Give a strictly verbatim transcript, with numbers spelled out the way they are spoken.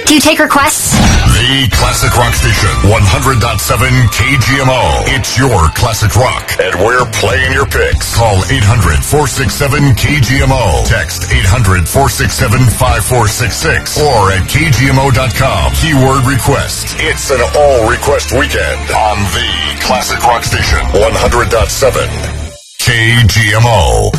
Do you take requests? The Classic Rock Station, one hundred point seven K G M O. It's your classic rock, and we're playing your picks. Call eight hundred, four six seven, K G M O. Text eight hundred, four six seven, five four six six or at K G M O dot com. Keyword request. It's an all-request weekend on the Classic Rock Station, one hundred point seven K G M O.